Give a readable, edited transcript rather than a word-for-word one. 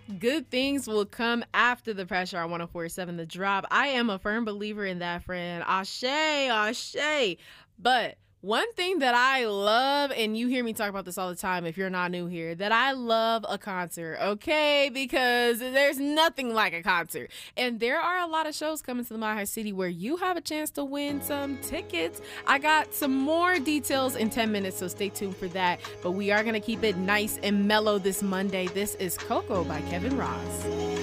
Good things will come after the pressure on 104.7 The Drop. I am a firm believer in that, friend. Ashe, ashe. But one thing that I love, and you hear me talk about this all the time if you're not new here, that I love a concert, okay? Because there's nothing like a concert. And there are a lot of shows coming to the Mile High City where you have a chance to win some tickets. I got some more details in 10 minutes, so stay tuned for that. But we are going to keep it nice and mellow this Monday. This is Coco by Kevin Ross.